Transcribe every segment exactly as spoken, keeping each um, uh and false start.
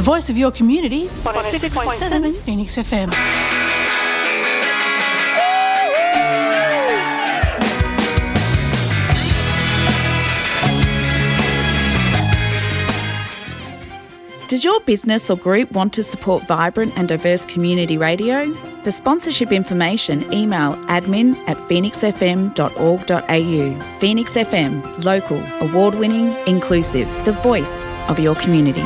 voice of your community, one oh six point seven Phoenix F M. Does your business or group want to support vibrant and diverse community radio? For sponsorship information, email admin at phoenix f m dot org dot a u. Phoenix F M, local, award-winning, inclusive, the voice of your community.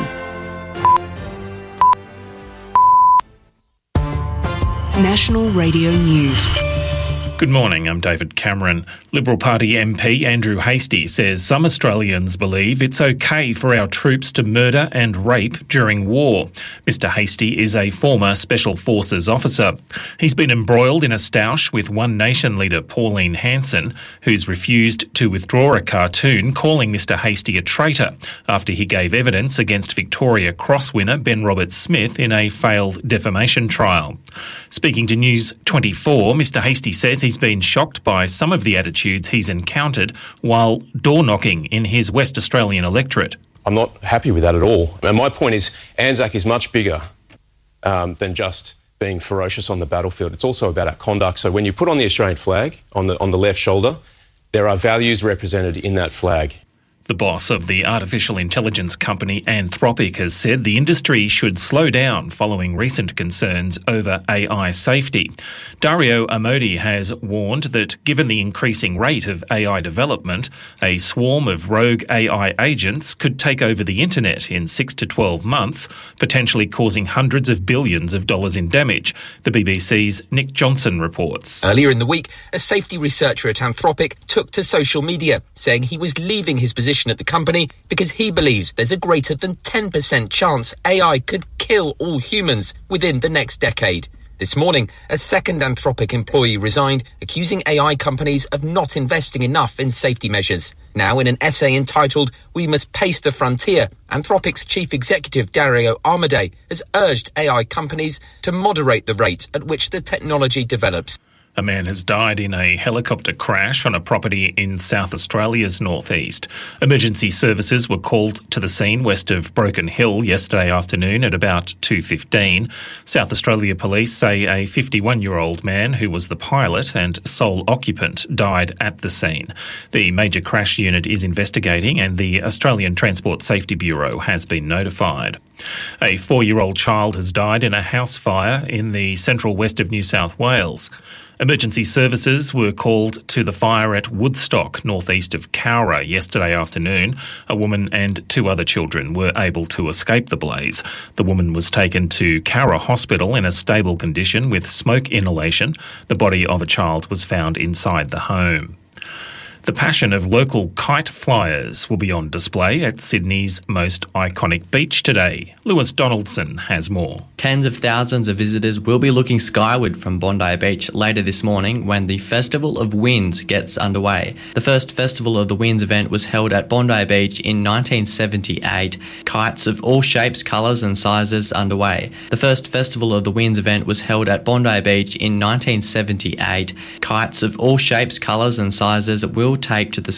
National Radio News. Good morning, I'm David Cameron. Liberal Party M P Andrew Hastie says some Australians believe it's okay for our troops to murder and rape during war. Mister Hastie is a former Special Forces officer. He's been embroiled in a stoush with One Nation leader Pauline Hanson, who's refused to withdraw a cartoon calling Mister Hastie a traitor after he gave evidence against Victoria Cross winner Ben Roberts-Smith in a failed defamation trial. Speaking to News twenty-four, Mister Hastie says he's been shocked by some of the attitudes he's encountered while door-knocking in his West Australian electorate. I'm not happy with that at all. And my point is, Anzac is much bigger um, than just being ferocious on the battlefield. It's also about our conduct. So when you put on the Australian flag on the on the left shoulder, there are values represented in that flag. The boss of the artificial intelligence company Anthropic has said the industry should slow down following recent concerns over A I safety. Dario Amodi has warned that given the increasing rate of A I development, a swarm of rogue A I agents could take over the internet in six to twelve months, potentially causing hundreds of billions of dollars in damage. The B B C's Nick Johnson reports. Earlier in the week, a safety researcher at Anthropic took to social media, saying he was leaving his position at the company because he believes there's a greater than ten percent chance A I could kill all humans within the next decade. This morning, a second Anthropic employee resigned, accusing A I companies of not investing enough in safety measures. Now, in an essay entitled "We Must Pace the Frontier," Anthropic's chief executive Dario Amodei has urged A I companies to moderate the rate at which the technology develops. A man has died in a helicopter crash on a property in South Australia's northeast. Emergency services were called to the scene west of Broken Hill yesterday afternoon at about two fifteen. South Australia Police say a fifty-one-year-old man who was the pilot and sole occupant died at the scene. The major crash unit is investigating and the Australian Transport Safety Bureau has been notified. A four-year-old child has died in a house fire in the central west of New South Wales. Emergency services were called to the fire at Woodstock, northeast of Cowra, yesterday afternoon. A woman and two other children were able to escape the blaze. The woman was taken to Cowra Hospital in a stable condition with smoke inhalation. The body of a child was found inside the home. The passion of local kite flyers will be on display at Sydney's most iconic beach today. Lewis Donaldson has more. Tens of thousands of visitors will be looking skyward from Bondi Beach later this morning when the Festival of Winds gets underway. The first Festival of the Winds event was held at Bondi Beach in nineteen seventy-eight. Kites of all shapes, colours and sizes underway. The first Festival of the Winds event was held at Bondi Beach in nineteen seventy-eight. Kites of all shapes, colours and sizes will take to the